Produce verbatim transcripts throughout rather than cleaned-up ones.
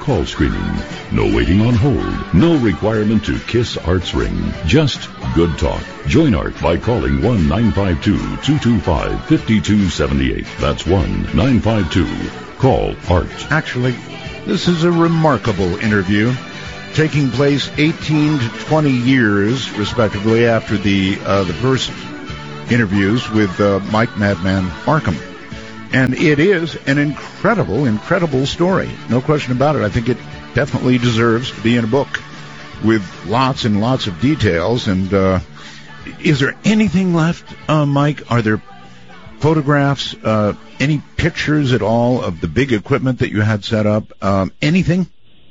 call screening. No waiting on hold. No requirement to kiss Art's ring. Just good talk. Join Art by calling one nine five two, two two five, five two seven eight. That's one nine five two. Call Art. Actually, this is a remarkable interview taking place eighteen to twenty years, respectively, after the uh, the first interviews with uh, Mike Madman Markham. And it is an incredible, incredible story. No question about it. I think it definitely deserves to be in a book with lots and lots of details. And uh, is there anything left, uh, Mike? Are there photographs, uh, any pictures at all of the big equipment that you had set up? Um, anything?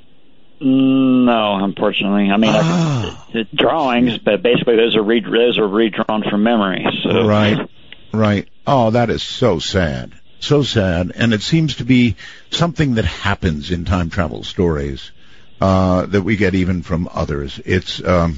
No, unfortunately. I mean, ah. I could, drawings, but basically those are re- those are redrawn from memory. So. Right, right. Oh, that is so sad. So sad. And it seems to be something that happens in time travel stories uh, that we get even from others. It's um,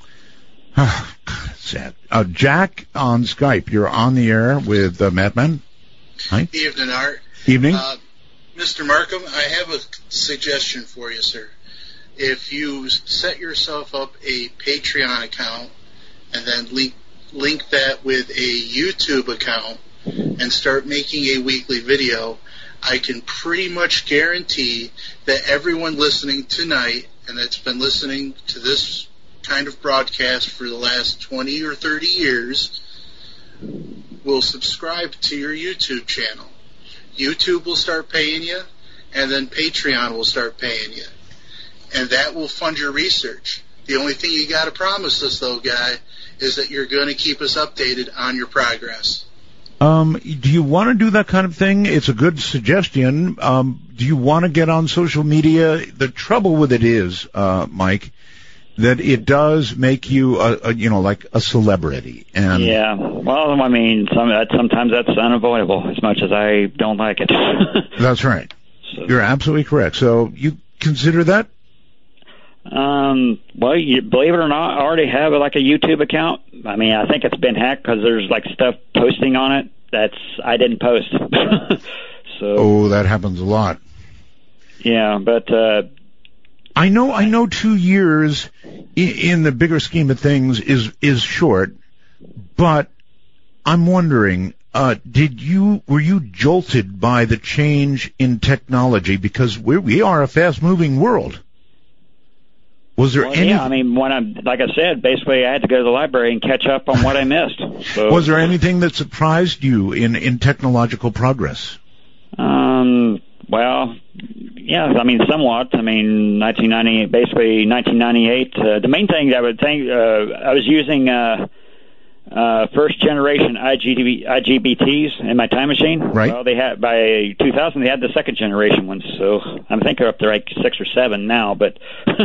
oh, God, it's sad. Uh, Jack on Skype, you're on the air with uh, Madman. Hi. Evening, Art. Evening. Uh, Mister Markham, I have a suggestion for you, sir. If you set yourself up a Patreon account and then link, link that with a YouTube account and start making a weekly video, I can pretty much guarantee that everyone listening tonight and that's been listening to this kind of broadcast for the last twenty or thirty years will subscribe to your YouTube channel. YouTube will start paying you, and then Patreon will start paying you. And that will fund your research. The only thing you got to promise us, though, Guy, is that you're going to keep us updated on your progress. Um, do you want to do that kind of thing? It's a good suggestion. Um, do you want to get on social media? The trouble with it is, uh, Mike, that it does make you, a, a, you know, like a celebrity. And yeah. Well, I mean, some, sometimes that's unavoidable, as much as I don't like it. That's right. So. You're absolutely correct. So you consider that? Um, well, you, believe it or not, I already have like a YouTube account. I mean, I think it's been hacked because there's like stuff posting on it that's I didn't post. So. Oh, that happens a lot. Yeah, but uh, I know, I know, two years in, in the bigger scheme of things is is short, but I'm wondering, uh, did you were you jolted by the change in technology because we we are a fast-moving world? Was there well, any? Yeah, I mean, when I, like I said, basically I had to go to the library and catch up on what I missed. So, was there anything that surprised you in, in technological progress? Um, well, yeah, I mean, somewhat. I mean, nineteen ninety, basically nineteen ninety-eight. Uh, the main thing that I would think, uh, I was using uh, uh, first generation I G B Ts in my time machine. Right. Well, they had by two thousand they had the second generation ones, so I think they're up to like six or seven now, but.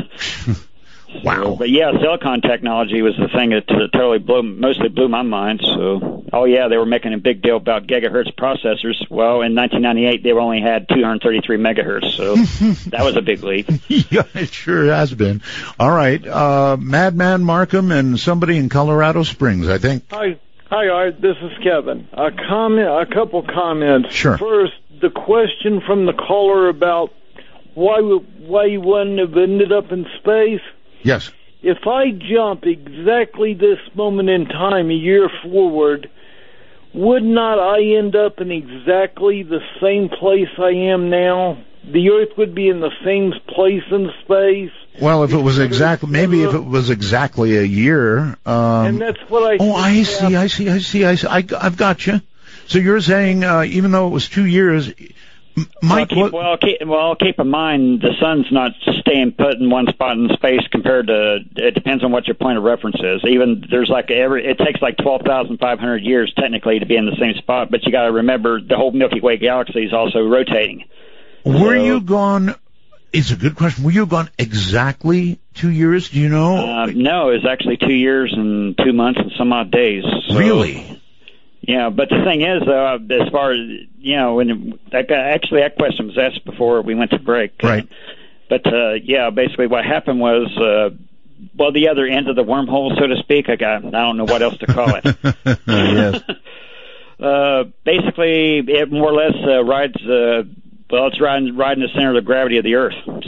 Wow. So, but yeah, silicon technology was the thing that uh, totally blew, mostly blew my mind. So, oh yeah, they were making a big deal about gigahertz processors. Well, in nineteen ninety-eight, they only had two hundred thirty-three megahertz, so that was a big leap. Yeah, it sure has been. All right, uh, Madman Markham and somebody in Colorado Springs, I think. Hi, hi, Art. This is Kevin. A comment, a couple comments. Sure. First, the question from the caller about why why you wouldn't have ended up in space. Yes. If I jump exactly this moment in time, a year forward, would not I end up in exactly the same place I am now? The Earth would be in the same place in space. Well, if it was exactly, maybe if it was exactly a year. Um, and that's what I. Oh, I see, I see, I see, I see. I, I've got you. So you're saying, uh, even though it was two years, Mike. Well, keep, well, keep, well, keep in mind the sun's not staying put in one spot in space compared to. It depends on what your point of reference is. Even there's like every. It takes like twelve thousand five hundred years technically to be in the same spot, but you got to remember the whole Milky Way galaxy is also rotating. Were so, you gone? It's a good question. Were you gone exactly two years? Do you know? Uh, no, it was actually two years and two months and some odd days. So, really? Yeah, but the thing is, though, as far as, you know, when that guy, actually that question was asked before we went to break. Right. But, uh, yeah, basically what happened was, uh, well, the other end of the wormhole, so to speak, I got, I don't know what else to call it. Yes. uh, basically, it more or less uh, rides, uh, well, it's riding, riding the center of the gravity of the Earth, so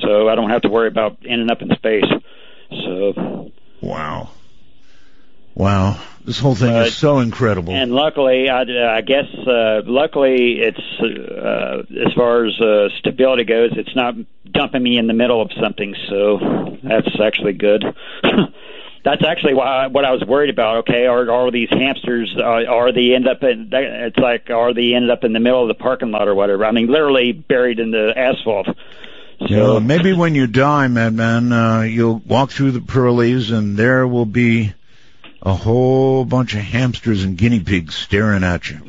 so I don't have to worry about ending up in space. So. Wow. Wow. This whole thing uh, is so incredible. And luckily, I, I guess, uh, luckily, it's uh, as far as uh, stability goes, it's not dumping me in the middle of something, so that's actually good. That's actually why what I was worried about. Okay, are are these hamsters? Are, are they end up in? It's like are they ended up in the middle of the parking lot or whatever? I mean, literally buried in the asphalt. So yeah, maybe when you die, Madman, uh, you'll walk through the pearlies, and there will be a whole bunch of hamsters and guinea pigs staring at you.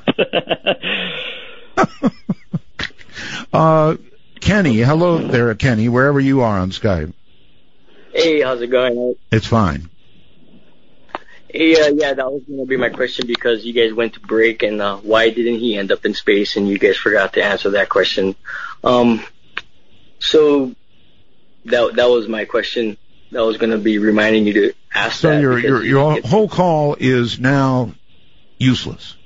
uh, Kenny, hello there, Kenny, wherever you are on Skype. Hey, how's it going? It's fine. Hey, uh, yeah, that was going to be my question because you guys went to break, and uh, why didn't he end up in space? And you guys forgot to answer that question. Um, so that that was my question. That was going to be reminding you to ask so that. So your your your whole call is now useless.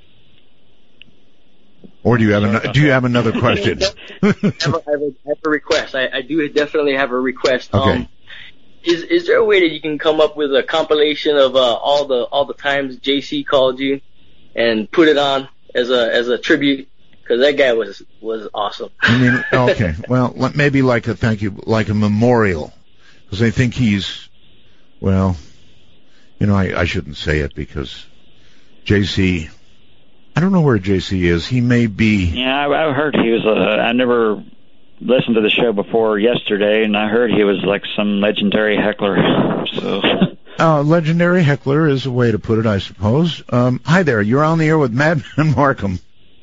Or do you have an, do you have another question? I, have a, I, have a, I have a request. I, I do definitely have a request. Okay. Um, Is is there a way that you can come up with a compilation of uh, all the all the times J C called you, and put it on as a as a tribute? Because that guy was was awesome. I mean, okay, well, maybe like a thank you, like a memorial, because I think he's, well, you know, I, I shouldn't say it because J C, I don't know where J C is. He may be. Yeah, I, I heard he was. Uh, I never listened to the show before yesterday, and I heard he was like some legendary heckler. So, uh, legendary heckler is a way to put it, I suppose. Um, hi there, you're on the air with Madman Markham.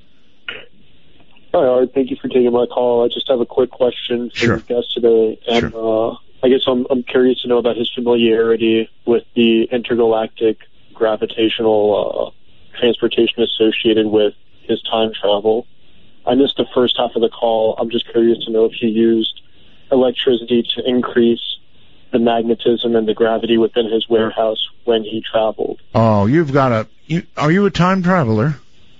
Hi, Art. Thank you for taking my call. I just have a quick question for Sure. your guest today, and Sure. uh, I guess I'm I'm curious to know about his familiarity with the intergalactic gravitational uh, transportation associated with his time travel. I missed the first half of the call. I'm just curious to know if he used electricity to increase the magnetism and the gravity within his warehouse when he traveled. Oh, you've got a. You, are you a time traveler?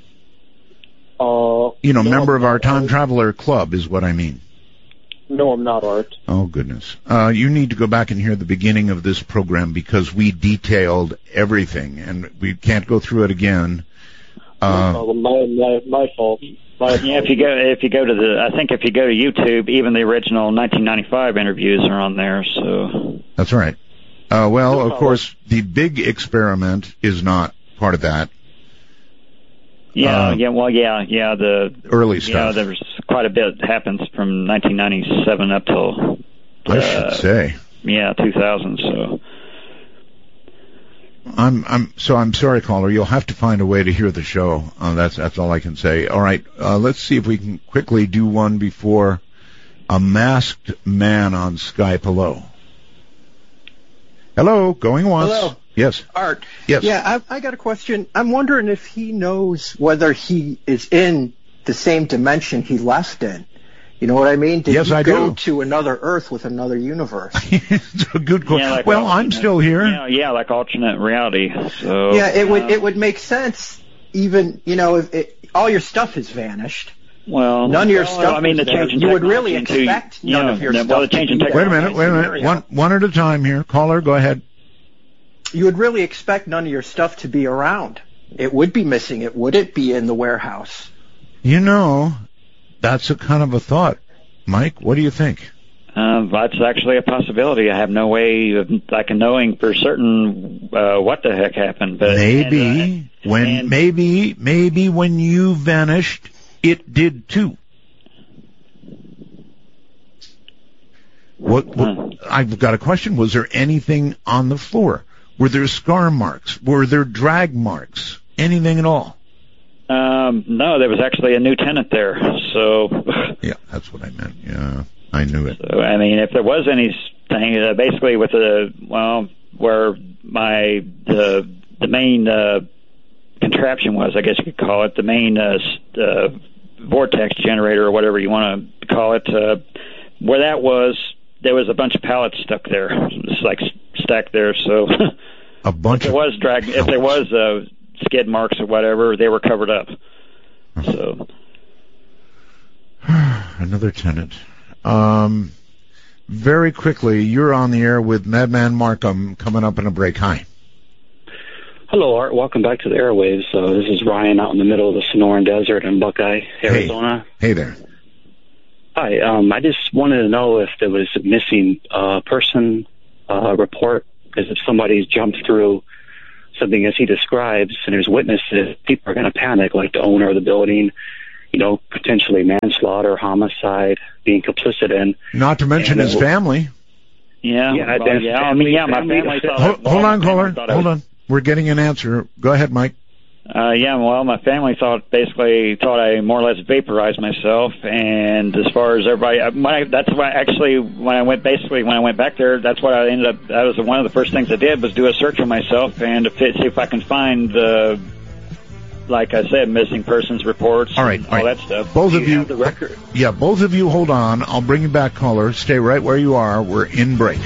Uh, You know, no, member I'm of our not, time Art. traveler club is what I mean. No, I'm not, Art. Oh, goodness. Uh, you need to go back and hear the beginning of this program because we detailed everything, and we can't go through it again. Uh, no problem. My, my, my fault. My yeah, if you go if you go to the, I think if you go to YouTube, even the original nineteen ninety-five interviews are on there. So that's right. Uh, well, No of problem. course, the big experiment is not part of that. yeah, Uh, yeah, well, yeah, yeah, the Early yeah, stuff. there's quite a bit happens from nineteen ninety-seven up till uh, I should say. yeah, two thousand. So. I'm I'm so I'm sorry, caller. You'll have to find a way to hear the show. Uh, that's that's all I can say. All right, uh, let's see if we can quickly do one before a masked man on Skype. Hello. Hello, going once. Hello. Yes. Art. Yes. Yeah, I, I got a question. I'm wondering if he knows whether he is in the same dimension he left in. You know what I mean? Did Yes, he I go do. to another Earth with another universe? It's a good question. Yeah, like well, I'm alternate- still here. Yeah, yeah, like alternate reality. So yeah, it would uh, it would make sense. Even you know, if it, all your stuff has vanished. Well, None of your well, stuff I mean, was the there. change in You would really technology into- expect none yeah, of your the- stuff well, the to change in be there. Wait a minute. Wait a minute. Scenario. One one at a time here. Caller, go ahead. You would really expect none of your stuff to be around. It would be missing. It wouldn't be in the warehouse. You know, that's a kind of a thought. Mike, what do you think? Uh, that's actually a possibility. I have no way of like knowing for certain uh, what the heck happened. But Maybe and, uh, when and- maybe maybe when you vanished, it did too. What, what Huh. I've got a question. Was there anything on the floor? Were there scar marks? Were there drag marks? Anything at all? Um, no, there was actually a new tenant there. So, Yeah, that's what I meant. Yeah, I knew it. so I mean, if there was anything, uh, basically with the well, where my the the main uh, contraption was, I guess you could call it, the main uh, s- uh, vortex generator or whatever you want to call it, uh, where that was, there was a bunch of pallets stuck there, just like s- stacked there. So, A bunch if of there was drag, if there was uh, skid marks or whatever, they were covered up. So. another tenant. Um, very quickly, you're on the air with Madman Marcum coming up in a break. Hi. Hello, Art. Welcome back to the airwaves. Uh, this is Ryan out in the middle of the Sonoran Desert in Buckeye, Arizona. Hey, hey there. Hi. Um, I just wanted to know if there was a missing uh, person uh, report, because if somebody's jumped through something as he describes and there's witnesses, people are going to panic, like the owner of the building, you know, potentially manslaughter, homicide, being complicit in. Not to mention his family. Yeah, yeah, well, yeah. I mean, yeah, my family thought. Hold, hold on, caller. Hold was, on. We're getting an answer. Go ahead, Mike. Uh, yeah, well, my family thought basically thought I more or less vaporized myself, and as far as everybody, when I, that's why actually when I went basically when I went back there, that's what I ended up. That was one of the first things I did was do a search on myself and to fit, see if I can find, uh, like I said, missing persons reports, all right, and all all right. that stuff. Both Do of you you, have the record? Yeah, both of you, hold on. I'll bring you back, caller. Stay right where you are. We're in break.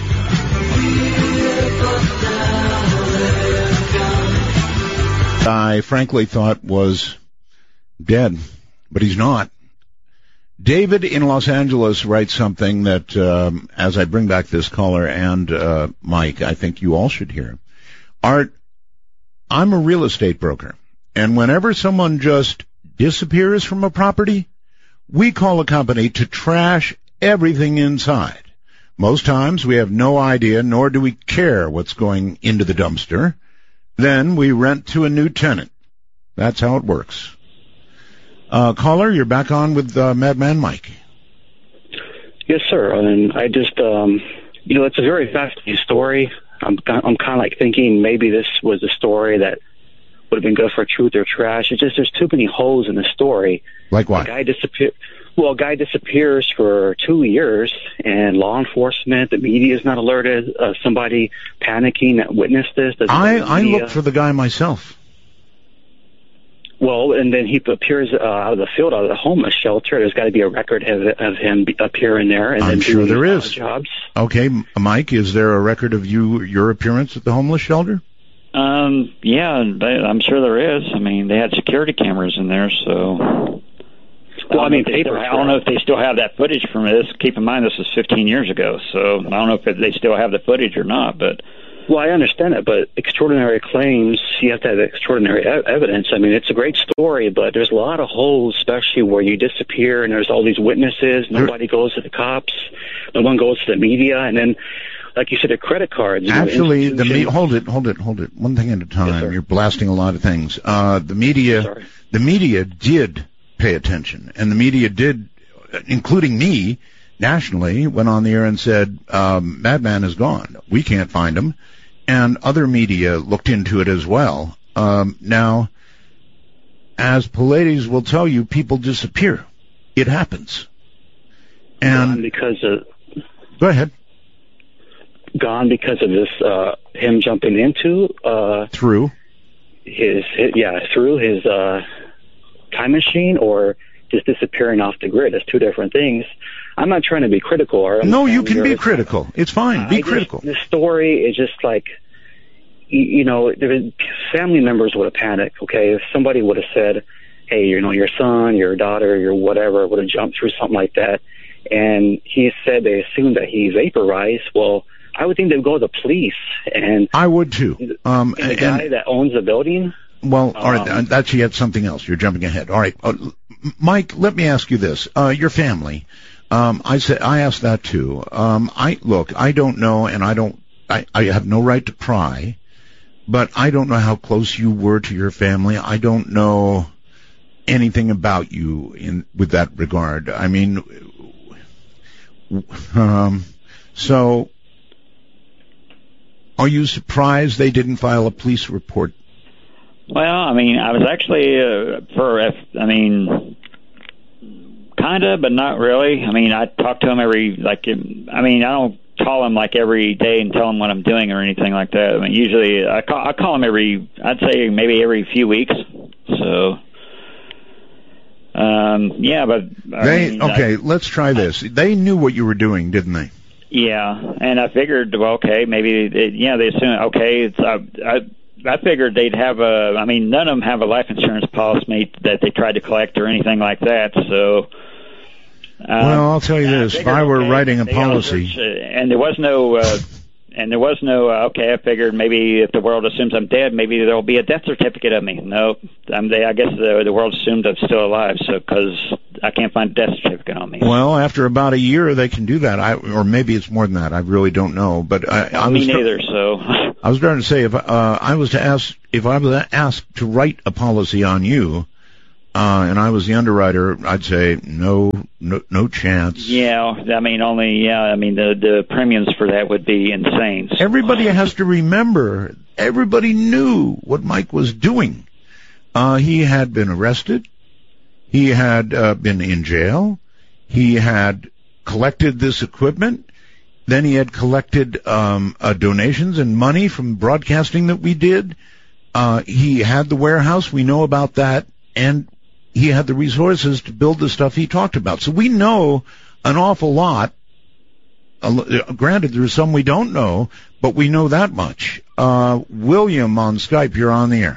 I frankly thought was dead, but he's not. David in Los Angeles writes something that, um, as I bring back this caller and uh, Mike, I think you all should hear. Art, I'm a real estate broker, and whenever someone just disappears from a property, we call a company to trash everything inside. Most times we have no idea, nor do we care what's going into the dumpster. Then we rent to a new tenant. That's how it works. Uh, caller, you're back on with uh, Madman Mike. Yes, sir. And I just, um, you know, it's a very fascinating story. I'm, I'm kind of like thinking maybe this was a story that would have been good for truth or trash. It's just there's too many holes in the story. Like what? A guy disappear. Well, a guy disappears for two years, and law enforcement, the media is not alerted. Uh, somebody panicking that witnessed this. I, I looked for the guy myself. Well, and then he appears uh, out of the field, out of the homeless shelter. There's got to be a record of, of him appearing there. And I'm then sure there uh, is. Jobs. Okay, Mike, is there a record of you, your appearance at the homeless shelter? Um, yeah, I'm sure there is. I mean, they had security cameras in there, so. Well, I, I mean, paper. Still, I don't know if they still have that footage from this. Keep in mind, this was fifteen years ago, so I don't know if they still have the footage or not. But well, I understand it, but extraordinary claims, you have to have extraordinary e- evidence. I mean, it's a great story, but there's a lot of holes, especially where you disappear and there's all these witnesses. Nobody goes to the cops. No one goes to the media, and then, like you said, the credit cards. Actually, know, the me- hold it, hold it, hold it. One thing at a time. Yes, you're blasting a lot of things. Uh, the media, Sorry. the media did pay attention, and the media did, including me, nationally, went on the air and said, um, Madman is gone. We can't find him. And other media looked into it as well. Um, now, as Pallades will tell you, people disappear. It happens. And gone because of... Go ahead. Gone because of this, uh, him jumping into... Uh, through? His, his, yeah, through his... Uh, time machine, or just disappearing off the grid. It's two different things. I'm not trying to be critical. Or no, you can be critical. It's fine. Be I critical. Just, the story is just like, you, you know, there, family members would have panicked, okay? If somebody would have said, hey, you know, your son, your daughter, your whatever would have jumped through something like that, and he said they assumed that he vaporized, well, I would think they would go to the police. And I would too. Um, and the guy and, that owns the building... Well, all right, um, that's yet something else. You're jumping ahead. All right, uh, Mike, let me ask you this. Uh, your family, um, I said, I asked that too. Um, I, look, I don't know, and I don't, I, I have no right to pry, but I don't know how close you were to your family. I don't know anything about you in, with that regard. I mean, um, so, are you surprised they didn't file a police report? Well, I mean, I was actually uh, for, I mean, kind of, but not really. I mean, I talk to him every, like, I mean, I don't call him like every day and tell him what I'm doing or anything like that. I mean, usually I call, I call him every, I'd say maybe every few weeks. So, um, yeah, but I they mean, okay. I, let's try this. They knew what you were doing, didn't they? Yeah, and I figured, well, okay, maybe, it, yeah, they assume, okay, it's, I, I I figured they'd have a, I mean, none of them have a life insurance policy that they tried to collect or anything like that. So, Well, I'll tell you this: if I were okay, writing a they policy, also, uh, and there was no, uh, and there was no, uh, okay, I figured maybe if the world assumes I'm dead, maybe there'll be a death certificate of me. No, I'm, they, I guess the, the world assumed I'm still alive, so because I can't find a death certificate on me. Well, after about a year, they can do that, I, or maybe it's more than that. I really don't know, but I, well, I was me neither. So I was trying to say if uh, I was to ask, if I was asked to write a policy on you. Uh, and I was the underwriter, I'd say no, no, no chance. Yeah, I mean, only, yeah, I mean, the, the premiums for that would be insane. So. Everybody has to remember, everybody knew what Mike was doing. Uh, he had been arrested. He had, uh, been in jail. He had collected this equipment. Then he had collected, um, uh, donations and money from broadcasting that we did. Uh, he had the warehouse. We know about that. And he had the resources to build the stuff he talked about. So we know an awful lot. Uh, granted, there's some we don't know, but we know that much. Uh, William on Skype, you're on the air.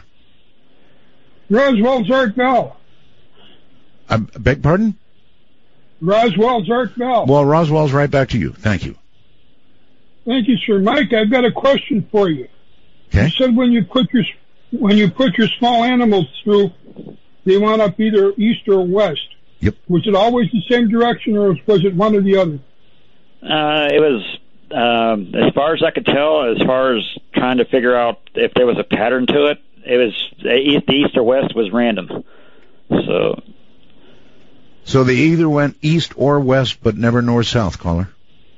Roswell Zark Bell. I beg pardon? Roswell Zark Bell. Well, Roswell's right back to you. Thank you. Thank you, sir. Mike, I've got a question for you. Okay. You said when you put your when you put your small animals through, they went up either east or west. Yep. Was it always the same direction, or was it one or the other? Uh, it was, um, as far as I could tell, as far as trying to figure out if there was a pattern to it, it was the east, the east or west was random. So. So they either went east or west, but never north-south, caller.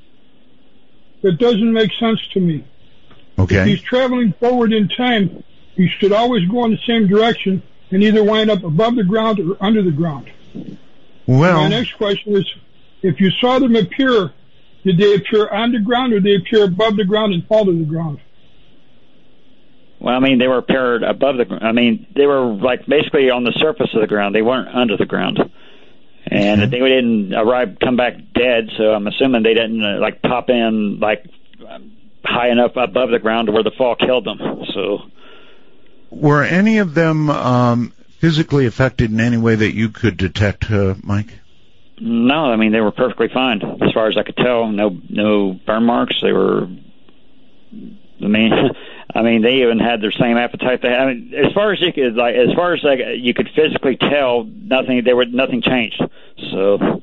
That doesn't make sense to me. Okay. If he's traveling forward in time, he should always go in the same direction and either wind up above the ground or under the ground. Well, my next question is, if you saw them appear, did they appear on the ground or did they appear above the ground and fall to the ground? Well, I mean, they were appeared above the ground. I mean, they were like basically on the surface of the ground. They weren't under the ground. And okay. they didn't arrive, come back dead, so I'm assuming they didn't uh, like pop in like high enough above the ground to where the fall killed them. So. Were any of them um, physically affected in any way that you could detect, uh, Mike? No, I mean, they were perfectly fine as far as I could tell. No, no burn marks. They were. I mean, I mean, they even had their same appetite. They had. I mean, as far as you could, like, as far as like you could physically tell, nothing. They were nothing changed. So.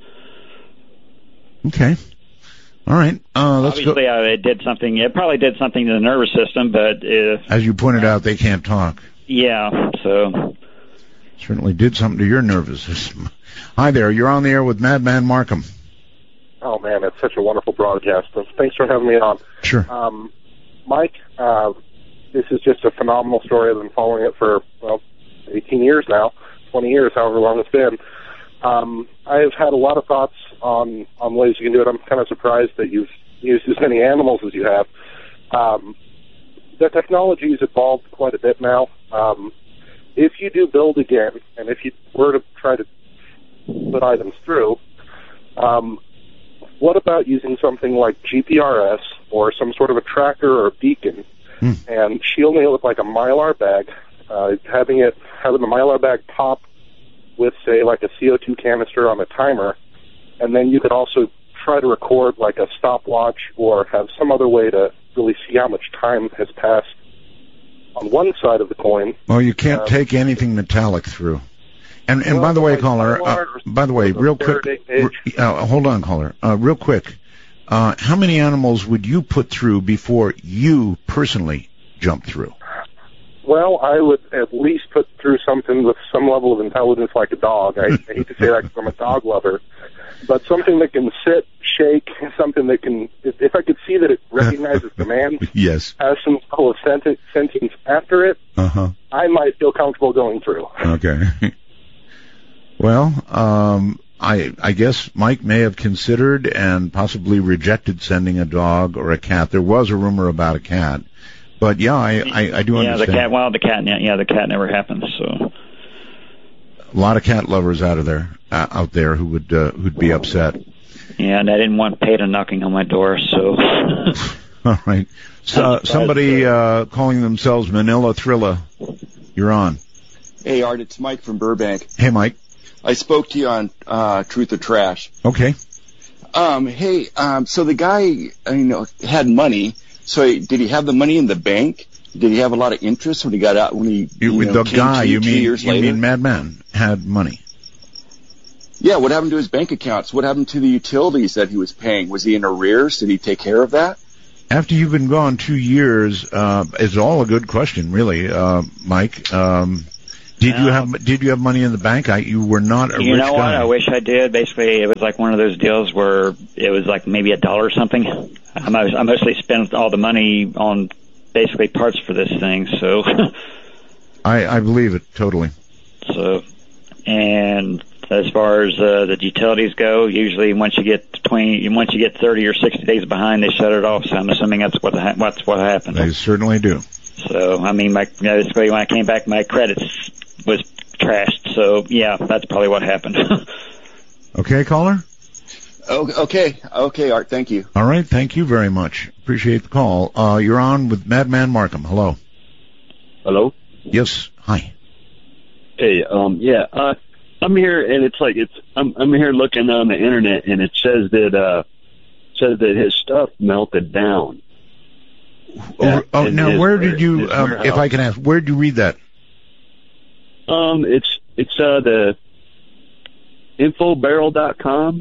Okay. All right. Uh, let's Obviously, go. Uh, it did something. It probably did something to the nervous system, but uh, as you pointed out, they can't talk. Yeah. So. Certainly did something to your nervous system. Hi there. You're on the air with Madman Markham. Oh man, it's such a wonderful broadcast. Thanks for having me on. Sure. Um, Mike, uh, this is just a phenomenal story. I've been following it for well, eighteen years now, twenty years, however long it's been. Um, I've had a lot of thoughts on, on ways you can do it. I'm kind of surprised that you've used as many animals as you have. Um, the technology has evolved quite a bit now. Um, if you do build again, and if you were to try to put items through, um, what about using something like G P R S or some sort of a tracker or a beacon, hmm. and shielding it with like a Mylar bag, uh, having it having the Mylar bag pop with, say, like a C O two canister on a timer, and then you could also try to record like a stopwatch or have some other way to really see how much time has passed on one side of the coin. Well, you can't um, take anything metallic through. And and well, by the way, like caller, uh, by the way, real quick, uh, hold on, caller, uh, real quick, uh, how many animals would you put through before you personally jump through? Well, I would at least put through something with some level of intelligence like a dog. I, I hate to say that because I'm a dog lover, but something that can sit, shake, something that can, if, if I could see that it recognizes command, yes, has some level of senti- sentience after it, uh-huh. I might feel comfortable going through. Okay. Well, um, I, I guess Mike may have considered and possibly rejected sending a dog or a cat. There was a rumor about a cat. But yeah, I, I, I do yeah, understand. Yeah, the cat. Well, the cat. Yeah, the cat never happened. So a lot of cat lovers out of there, uh, out there who would uh, who'd be upset. Yeah, and I didn't want Peta knocking on my door. So all right. So somebody uh, calling themselves Manila Thrilla, you're on. Hey Art, it's Mike from Burbank. Hey Mike. I spoke to you on uh, Truth or Trash. Okay. Um, hey, um, so the guy, you know, had money. So he, did he have the money in the bank? Did he have a lot of interest when he got out? When he you, you know, the came guy, to you you two mean years you later? mean Madman had money? Yeah. What happened to his bank accounts? What happened to the utilities that he was paying? Was he in arrears? Did he take care of that? After you've been gone two years, uh, it's all a good question, really, uh, Mike. Um, did you have did you have money in the bank? I, you were not a you rich know guy. what? I wish I did. Basically, it was like one of those deals where it was like maybe a dollar or something. I most- I mostly spent all the money on basically parts for this thing. So, I, I believe it totally. so, and as far as uh, the utilities go, usually once you get twenty, once you get thirty or sixty days behind, they shut it off. So I'm assuming that's what ha- what's what happened. They certainly do. So I mean, my basically when I came back, my credits was trashed. So yeah, that's probably what happened. Okay, caller? Oh, okay. Okay, Art, thank you. All right, thank you very much. Appreciate the call. Uh, you're on with Madman Markham. Hello. Hello? Yes, hi. Hey, um, yeah, uh, I'm here, and it's like, it's, I'm, I'm here looking on the internet, and it says that, uh, says that his stuff melted down. Oh, oh in now his- where did you, his um, if warehouse. I can ask, where did you read that? Um, it's, it's, uh, the info barrel dot com.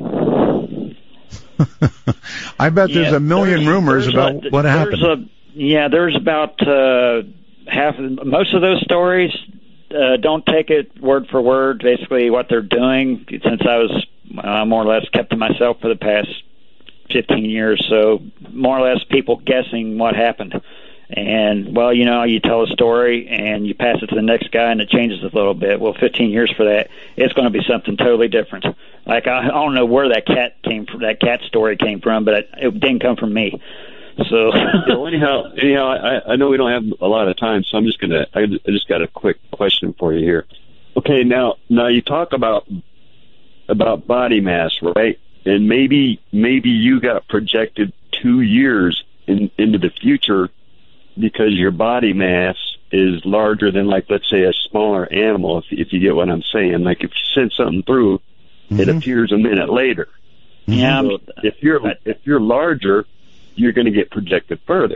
I bet there's Yeah, a million there's- rumors there's about a- what there's happened. A, yeah, there's about uh, half. Of, most of those stories uh, don't take it word for word. Basically, what they're doing, since I was uh, more or less kept to myself for the past fifteen years, so more or less people guessing what happened. And, well, you know, you tell a story and you pass it to the next guy and it changes a little bit. Well, fifteen years for that, it's going to be something totally different. Like, I, I don't know where that cat came from, that cat story came from, but it, it didn't come from me. So, Yeah, well, anyhow, anyhow, I, I know we don't have a lot of time, so I'm just gonna, I I just got a quick question for you here. Okay, now, now you talk about, about body mass, right? And maybe, maybe you got projected two years in, into the future because your body mass is larger than, like, let's say a smaller animal, if, if you get what I'm saying. Like, if you send something through, Mm-hmm. it appears a minute later. yeah, So if you're, if you're larger, you're going to get projected further.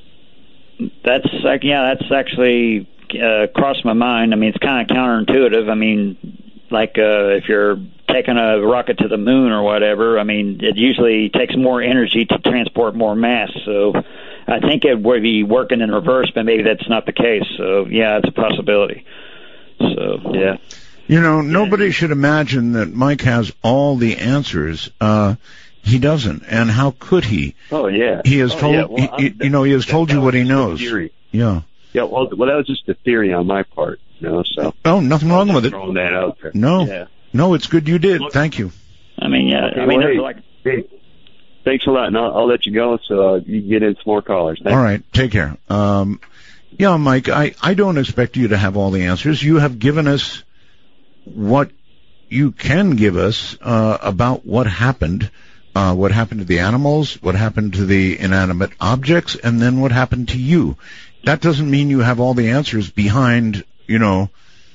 that's like, yeah, that's actually uh, crossed my mind. I mean, it's kind of counterintuitive. I mean, like uh, if you're taking a rocket to the moon or whatever, I mean, it usually takes more energy to transport more mass. So I think it would be working in reverse, but maybe that's not the case. So yeah, it's a possibility. So yeah. You know, nobody should imagine that Mike has all the answers. Uh, he doesn't. And how could he? Oh, yeah. He has Oh, told, yeah. Well, he, I'm- you know, he has that- told that you was what he just a knows. theory. Yeah. Yeah, well, well, that was just a theory on my part, you know, so. Oh, nothing wrong with it. Throwing that out there. No. Yeah. No, it's good you did. Thank you. I mean, yeah, Okay, I mean, well, there's hey, like. hey, thanks a lot, and I'll, I'll let you go so uh, you can get in some more callers. Thanks. All right. Take care. Um, yeah, Mike, I, I don't expect you to have all the answers. You have given us what you can give us uh, about what happened, uh, what happened to the animals, what happened to the inanimate objects, and then what happened to you. That doesn't mean you have all the answers behind, you know,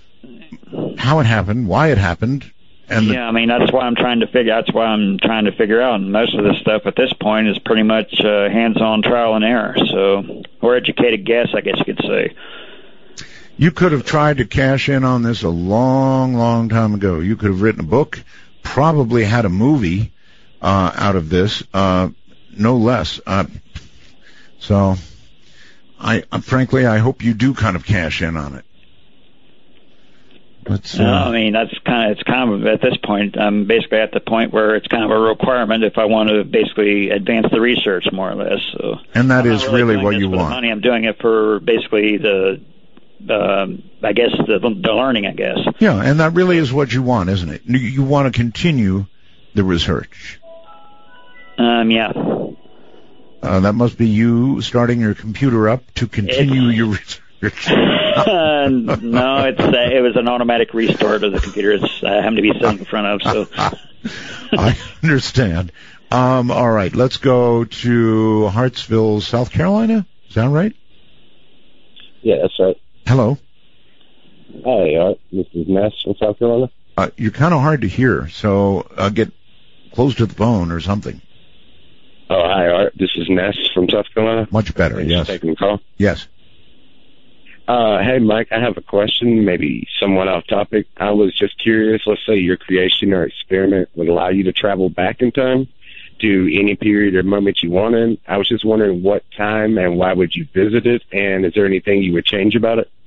how it happened, why it happened, and the, Yeah, I mean, that's why I'm trying to figure. That's why I'm trying to figure out. And most of this stuff at this point is pretty much uh, hands-on trial and error. So, or educated guess, I guess you could say. you could have tried to cash in on this a long, long time ago. You could have written a book, probably had a movie uh, out of this, uh, no less. Uh, so, I uh, frankly, I hope you do kind of cash in on it. Let's, uh, No, I mean, that's kind of, it's kind of, at this point, I'm basically at the point where it's kind of a requirement if I want to basically advance the research more or less. So, and that I'm is not really doing what this you for the want. money. I'm doing it for basically the, um, I guess, the, the learning, I guess. Yeah, and that really is what you want, isn't it? You, you want to continue the research. Um, yeah. Uh, that must be you starting your computer up to continue your research. uh, no, it's uh, it was an automatic restart of the computer. It's I happen to be sitting in front of. So I understand. Um, all right, let's go to Hartsville, South Carolina. Is that right? Yeah, that's right. Hello. Hi, Art. This is Nash from South Carolina. Uh, you're kind of hard to hear, so uh, get close to the phone or something. Oh, hi, Art. This is Ness from South Carolina. Much better, Thanks yes. for taking the call. Yes. Uh, hey, Mike, I have a question, maybe somewhat off topic. I was just curious, let's say your creation or experiment would allow you to travel back in time to any period or moment you wanted. I was just wondering what time and why would you visit it, and is there anything you would change about it?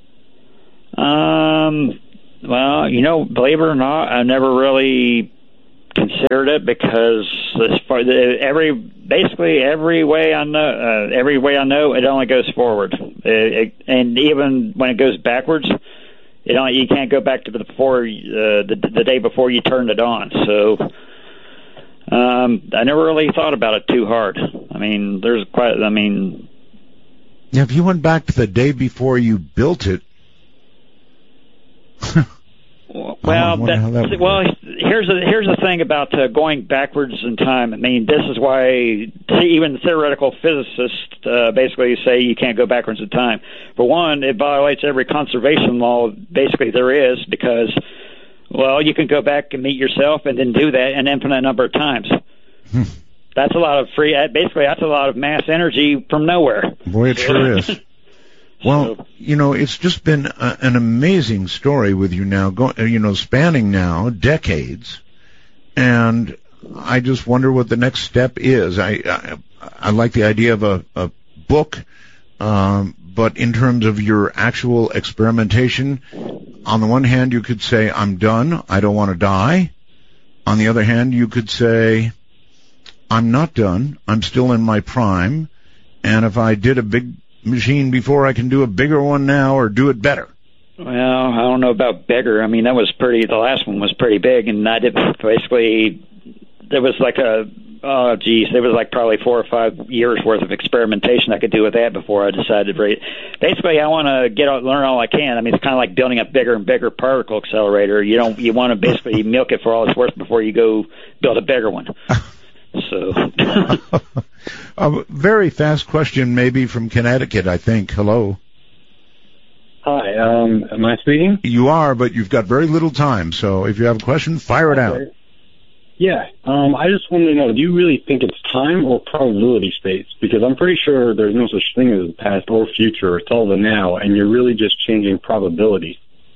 Um, well, you know, believe it or not, I never really considered it because as far every basically every way I know uh, every way I know it only goes forward, it, it, and even when it goes backwards, it only, you can't go back to the before uh, the the day before you turned it on. So um, I never really thought about it too hard. I mean, there's quite. I mean, yeah, if you went back to the day before you built it. Well, that, that well, here's the here's the thing about uh, going backwards in time. I mean, this is why even theoretical physicists uh, basically say you can't go backwards in time. For one, it violates every conservation law basically there is, because, well, you can go back and meet yourself and then do that an infinite number of times. That's a lot of free. Basically, that's a lot of mass energy from nowhere. Boy, it sure is. Well, you know, it's just been a, an amazing story with you now, go, you know, spanning now decades, and I just wonder what the next step is. I I, I like the idea of a, a book, um, but in terms of your actual experimentation, on the one hand, you could say, I'm done, I don't want to die. On the other hand, you could say, I'm not done, I'm still in my prime, and if I did a big machine before, I can do a bigger one now or do it better. Well, I don't know about bigger. I mean, that was pretty, the last one was pretty big, and I did basically, there was like a, oh geez, there was like probably four or five years worth of experimentation I could do with that before I decided to rate. Basically, I want to get out, learn all I can. I mean, it's kind of like building a bigger and bigger particle accelerator. You don't, you want to basically milk it for all it's worth before you go build a bigger one. So. A very fast question, maybe from Connecticut, I think. Hello. Hi, um, am I speaking? You are, but you've got very little time, so if you have a question, fire it okay. out. Yeah, um, I just wanted to know, do you really think it's time or probability space? Because I'm pretty sure there's no such thing as the past or future. It's all the now, and you're really just changing probability.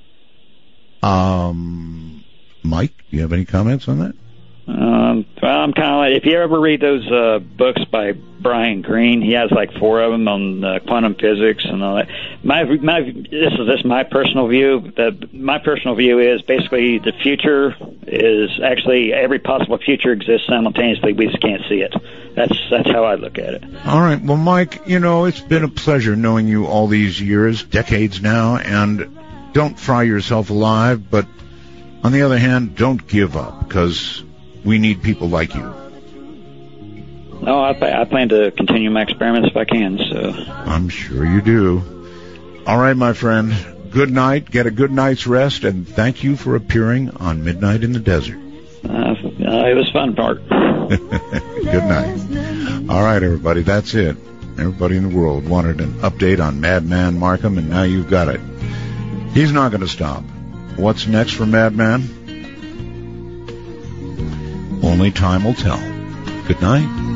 Um, Mike, do you have any comments on that? Um, well, I'm kind of like, if you ever read those uh, books by Brian Greene, he has like four of them on uh, quantum physics and all that. My, my, this is just my personal view. The, my personal view is basically the future is actually every possible future exists simultaneously. We just can't see it. That's that's how I look at it. All right. Well, Mike, you know, it's been a pleasure knowing you all these years, decades now, and don't fry yourself alive. But on the other hand, don't give up, because we need people like you. No, I, I plan to continue my experiments if I can, so. I'm sure you do. All right, my friend. Good night. Get a good night's rest, and thank you for appearing on Midnight in the Desert. Uh, uh, it was fun, Bart. Good night. All right, everybody. That's it. Everybody in the world wanted an update on Madman Marcum, and now you've got it. He's not going to stop. What's next for Madman? Only time will tell. Good night.